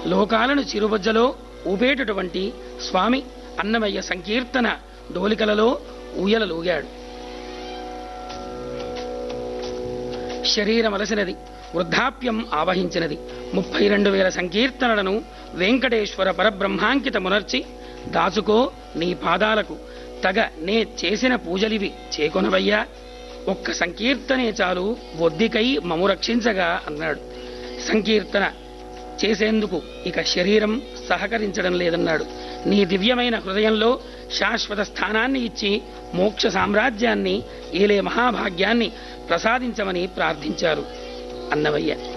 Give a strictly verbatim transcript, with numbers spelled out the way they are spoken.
లోకాలను చిరుబొజ్జలో ఊపేటటువంటి స్వామి అన్నమయ్య సంకీర్తన డోలికలలో ఊయలలూగాడు. శరీరమలసినది, వృద్ధాప్యం ఆవహించినది. ముప్పై రెండు వేల సంకీర్తనలను వెంకటేశ్వర పరబ్రహ్మాంకితమునర్చి, దాచుకో నీ పాదాలకు తగ నే చేసిన పూజలివి చేకొనవయ్యా, ఒక్క సంకీర్తనే చాలు ఒద్దికై మము రక్షించగా అన్నాడు. సంకీర్తన చేసేందుకు ఇక శరీరం సహకరించడం లేదన్నాడు. నీ దివ్యమైన హృదయంలో శాశ్వత స్థానాన్ని ఇచ్చి మోక్ష సామ్రాజ్యాన్ని ఏలే మహాభాగ్యాన్ని ప్రసాదించమని ప్రార్థించారు అన్నమయ్య.